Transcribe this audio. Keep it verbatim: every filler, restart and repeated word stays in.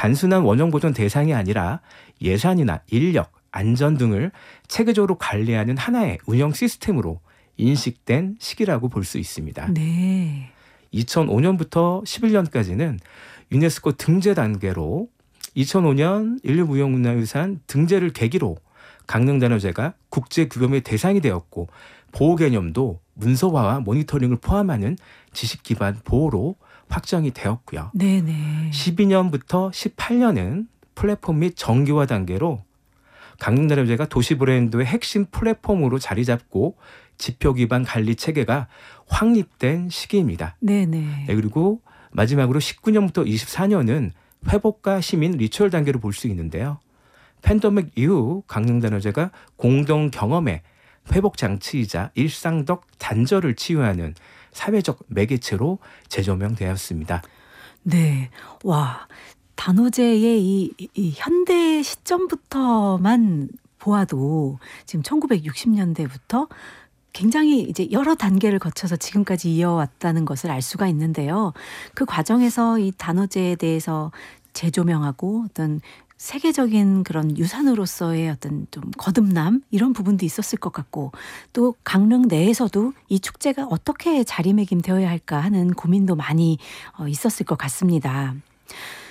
단순한 원형 보존 대상이 아니라 예산이나 인력, 안전 등을 체계적으로 관리하는 하나의 운영 시스템으로 인식된 시기라고 볼 수 있습니다. 네. 이천오 년부터 십일 년까지는 유네스코 등재 단계로 이천오 년 인류무형문화유산 등재를 계기로 강릉단오제가 국제규범의 대상이 되었고 보호 개념도 문서화와 모니터링을 포함하는 지식 기반 보호로 확정이 되었고요. 네네. 십이 년부터 십팔 년은 플랫폼 및 정기화 단계로 강릉단오제가 도시 브랜드의 핵심 플랫폼으로 자리 잡고 지표 기반 관리 체계가 확립된 시기입니다. 네네. 네, 그리고 마지막으로 십구 년부터 이십사 년은 회복과 시민 리추얼 단계로 볼 수 있는데요. 팬데믹 이후 강릉단오제가 공동 경험의 회복 장치이자 일상적 단절을 치유하는 사회적 매개체로 재조명되었습니다. 네. 와, 단오제의 이, 이 현대 시점부터만 보아도 지금 천구백육십 년대부터 굉장히 이제 여러 단계를 거쳐서 지금까지 이어왔다는 것을 알 수가 있는데요. 그 과정에서 이 단오제에 대해서 재조명하고 어떤 세계적인 그런 유산으로서의 어떤 좀 거듭남 이런 부분도 있었을 것 같고 또 강릉 내에서도 이 축제가 어떻게 자리매김되어야 할까 하는 고민도 많이 있었을 것 같습니다.